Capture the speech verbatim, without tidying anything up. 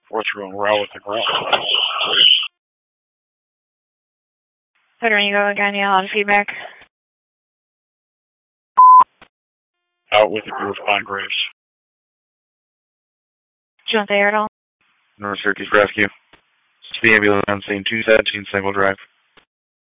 Fourth row and row with the ground. Puerto Rico again, yeah, a lot of feedback. Out with the group on Graves. Do you want the air at all? North Syracuse Rescue. It's the ambulance on scene two seventeen single drive.